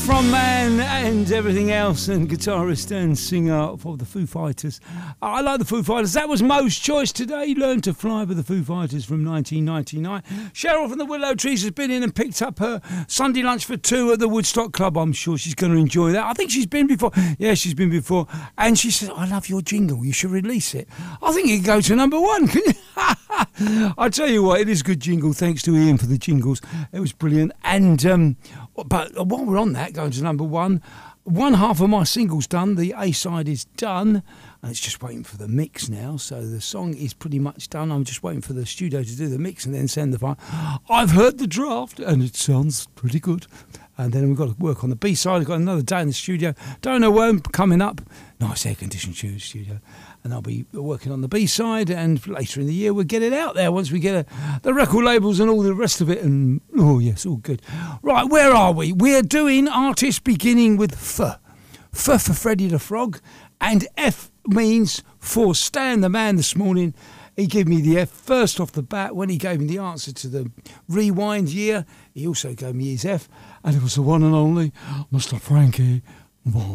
Frontman and everything else, and guitarist and singer for the Foo Fighters. I like the Foo Fighters. That was Mo's choice today. Learn to Fly with the Foo Fighters from 1999. Cheryl from the Willow Trees has been in and picked up her Sunday lunch for two at the Woodstock Club. I'm sure she's going to enjoy that. I think she's been before. Yeah, she's been before. And she said, I love your jingle. You should release it. I think it could go to number one. I tell you what, it is a good jingle. Thanks to Ian for the jingles. It was brilliant. And but while we're on that, going to number one half of my single's done. The A-side is done, and it's just waiting for the mix now. So the song is pretty much done. I'm just waiting for the studio to do the mix and then send the file. I've heard the draft, and it sounds pretty good. And then we've got to work on the B-side. I've got another day in the studio. Don't know when, coming up. Nice air-conditioned studio. And I'll be working on the B-side, and later in the year we'll get it out there once we get the record labels and all the rest of it. And, oh, yes, all good. Right, where are we? We're doing artists beginning with F. F for Freddie the Frog, and F means for Stan the Man this morning. He gave me the F first off the bat when he gave me the answer to the rewind year. He also gave me his F, and it was the one and only Mr. Frankie Vaughan.